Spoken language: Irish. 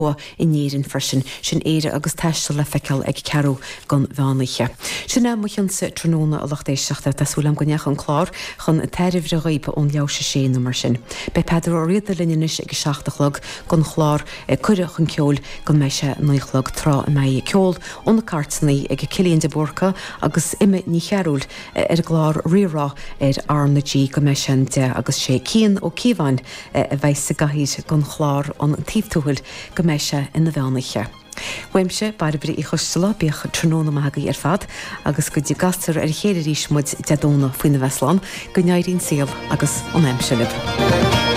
inéirin frisin sin éire agus teiste le feiceil ag ceú gan bhánaiche. Sinna mu an sa tróna a lechtéisteachta tasúlam goneach an chlár chun teirih réipe ón leabhse sé mar sin. Bei peidir ó riad a linneis ag seachtalog gon chlár cuireach an ceol gon mé se nuichlog trá a mé ceol ónna cartnaí ag cilíonn de borca agus imime ní chearúil ar glár rirá ar arnadí go mé sin de agus sé cían ó cíhain a bheith sa gahíid gon chlár an tíomhtúil go meise ina bheánaiche. Weimse barbri I chustala bíoch tróna maithagaí ar fad agus go dtí gastar ar chéidir rísmuid deadóna faoine Bheslán go neairíonn síl agus an aimse lib.